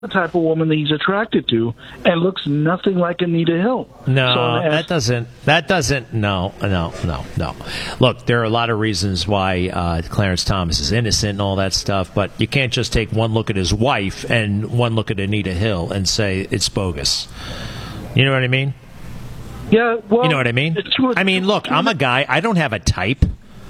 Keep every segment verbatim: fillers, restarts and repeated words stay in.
the type of woman that he's attracted to and looks nothing like Anita Hill. No, so that doesn't, that doesn't, no, no, no, no. Look, there are a lot of reasons why uh, Clarence Thomas is innocent and all that stuff, but you can't just take one look at his wife and one look at Anita Hill and say it's bogus. You know what I mean? Yeah, well... You know what I mean? I mean, look, I'm a guy, I don't have a type.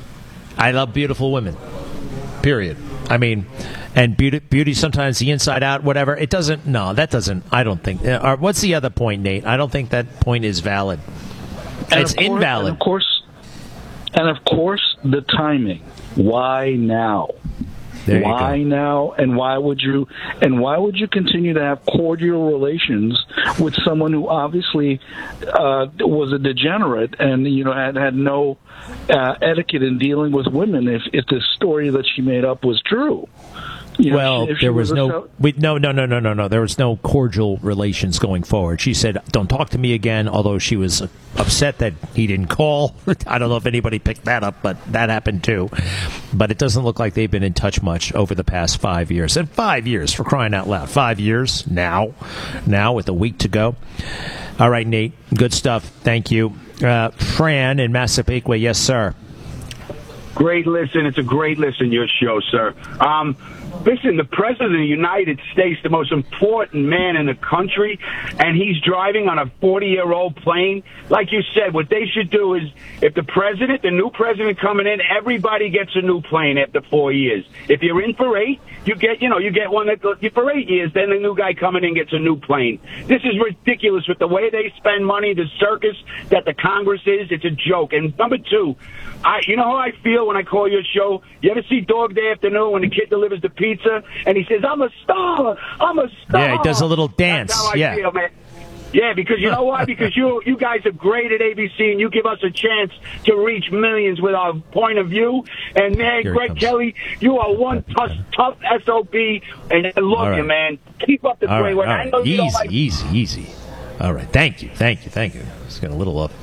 I love beautiful women. Period. I mean... And beauty, beauty sometimes the inside out, whatever. It doesn't. No, that doesn't. I don't think. Uh, what's the other point, Nate? I don't think that point is valid. And it's course, invalid. And of course, and of course, the timing. Why now? There why you go. now? And why would you? And why would you continue to have cordial relations with someone who obviously uh, was a degenerate and you know had had no uh, etiquette in dealing with women? If if the story that she made up was true. You know, well, if she there was, was no, so- we, no, no, no, no, no, no. There was no cordial relations going forward. She said, "Don't talk to me again." Although she was upset that he didn't call. I don't know if anybody picked that up, but that happened too. But it doesn't look like they've been in touch much over the past five years. And five years, for crying out loud, five years now, now with a week to go. All right, Nate, good stuff. Thank you, uh, Fran in Massapequa. Yes, sir. Great listen. It's a great listen, your show, sir. Um, listen, the President of the United States, the most important man in the country, and he's driving on a forty-year-old plane. Like you said, what they should do is, if the president, the new president coming in, everybody gets a new plane after four years. If you're in for eight, you get, you know, you get one that for eight years, then the new guy coming in gets a new plane. This is ridiculous with the way they spend money, the circus that the Congress is. It's a joke. And number two, I, you know how I feel when I call your show? You ever see Dog Day Afternoon when the kid delivers the pizza and he says, "I'm a star, I'm a star." Yeah, he does a little dance. That's how I yeah. feel, man. Yeah, because you know why? Because you you guys are great at A B C, and you give us a chance to reach millions with our point of view. And, man, Here Greg Kelly, you are one tough, tough S O B, and I love right. you, man. Keep up the All great right, work. all I right. know you Easy, don't like- easy, easy. All right. Thank you. Thank you. Thank you. It's got a little up.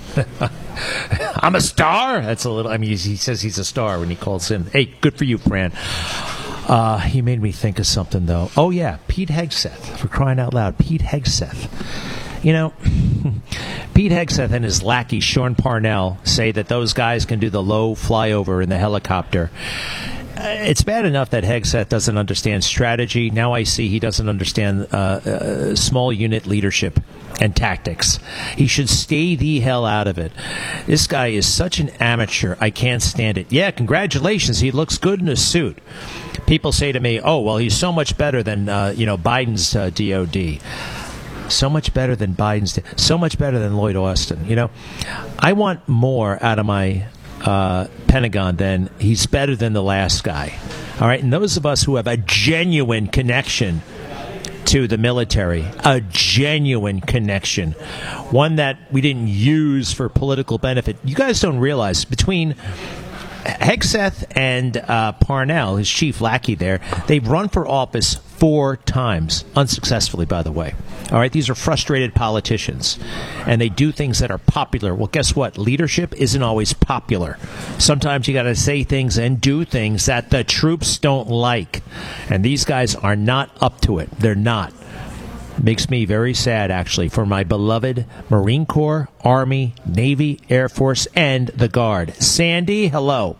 I'm a star. That's a little. I mean, he says he's a star when he calls in. Hey, good for you, Fran. Uh, he made me think of something, though. Oh, yeah. Pete Hegseth, for crying out loud. Pete Hegseth. You know, Pete Hegseth and his lackey, Sean Parnell, say that those guys can do the low flyover in the helicopter. It's bad enough that Hegseth doesn't understand strategy. Now I see he doesn't understand uh, uh, small unit leadership and tactics. He should stay the hell out of it. This guy is such an amateur. I can't stand it. Yeah, congratulations. He looks good in a suit. People say to me, "Oh, well, he's so much better than uh, you know Biden's uh, D O D." So much better than Biden's. So much better than Lloyd Austin. You know, I want more out of my uh, Pentagon than he's better than the last guy. All right, and those of us who have a genuine connection to the military, a genuine connection, one that we didn't use for political benefit. You guys don't realize between Hegseth and uh, Parnell, his chief lackey there, they've run for office four times, unsuccessfully, by the way. All right, these are frustrated politicians, and they do things that are popular. Well, guess what? Leadership isn't always popular. Sometimes you got to say things and do things that the troops don't like, and these guys are not up to it. They're not. Makes me very sad, actually, for my beloved Marine Corps, Army, Navy, Air Force, and the Guard. Sandy, hello.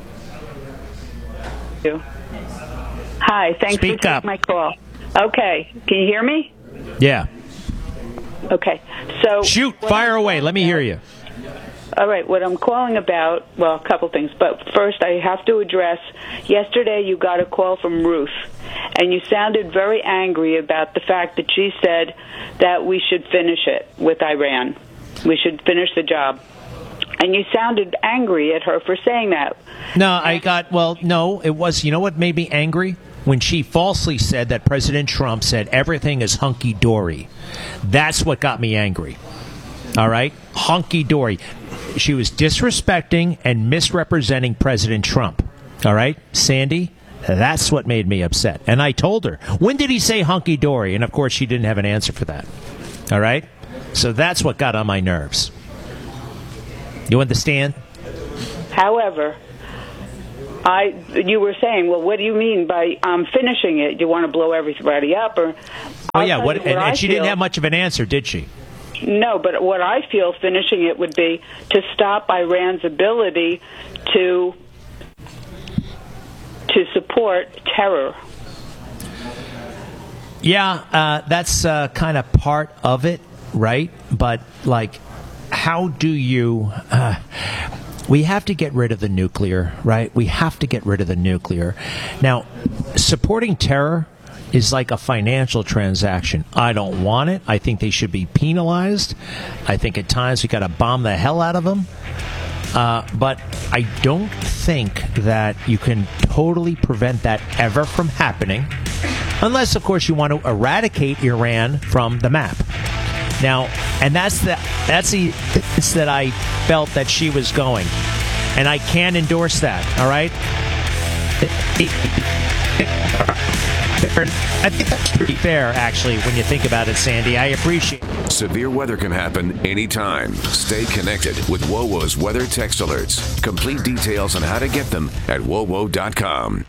Hi, thanks Speak for taking up. my call. Okay, can you hear me? Yeah. Okay, so... Shoot, fire away. Let me hear you. All right, what I'm calling about, well, a couple things, but first I have to address, yesterday you got a call from Ruth, and you sounded very angry about the fact that she said that we should finish it with Iran. We should finish the job. And you sounded angry at her for saying that. No, I got, well, no, it was, you know what made me angry? When she falsely said that President Trump said everything is hunky-dory. That's what got me angry. All right? Hunky-dory. She was disrespecting and misrepresenting President Trump. All right? Sandy, that's what made me upset. And I told her, when did he say hunky-dory? And, of course, she didn't have an answer for that. All right? So that's what got on my nerves. You understand? However, I, you were saying, well, what do you mean by um, finishing it? Do you want to blow everybody up? Or, oh, I'll yeah, what, what and, and she feel. didn't have much of an answer, did she? No, but what I feel finishing it would be to stop Iran's ability to to support terror. Yeah, uh, that's uh, kind of part of it, right? But, like, how do you... Uh, we have to get rid of the nuclear, right? We have to get rid of the nuclear. Now, supporting terror is like a financial transaction. I don't want it. I think they should be penalized. I think at times we got to bomb the hell out of them. Uh, but I don't think that you can totally prevent that ever from happening, unless, of course, you want to eradicate Iran from the map. Now, and that's the that's the it's that I felt that she was going, and I can't endorse that. All right. I think that's pretty fair, actually, when you think about it, Sandy. I appreciate it. Severe weather can happen anytime. Stay connected with WOWO's weather text alerts. Complete details on how to get them at W O W O dot com.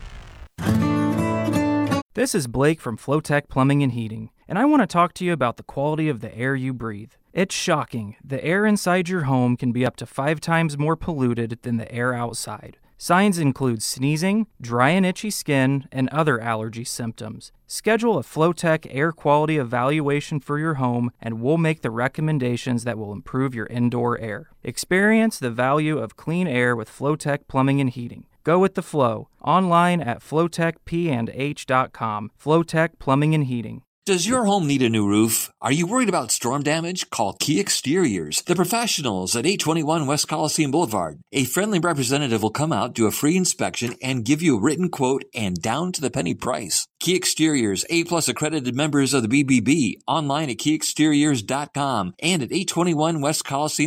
This is Blake from Flowtech Plumbing and Heating, and I want to talk to you about the quality of the air you breathe. It's shocking. The air inside your home can be up to five times more polluted than the air outside. Signs include sneezing, dry and itchy skin, and other allergy symptoms. Schedule a Flowtech air quality evaluation for your home, and we'll make the recommendations that will improve your indoor air. Experience the value of clean air with Flowtech Plumbing and Heating. Go with the flow. Online at flowtech p and h dot com. Flowtech Plumbing and Heating. Does your home need a new roof? Are you worried about storm damage? Call Key Exteriors, the professionals at eight twenty-one West Coliseum Boulevard. A friendly representative will come out, do a free inspection, and give you a written quote and down-to-the-penny price. Key Exteriors, A-plus accredited members of the B B B. Online at key exteriors dot com and at eight twenty-one West Coliseum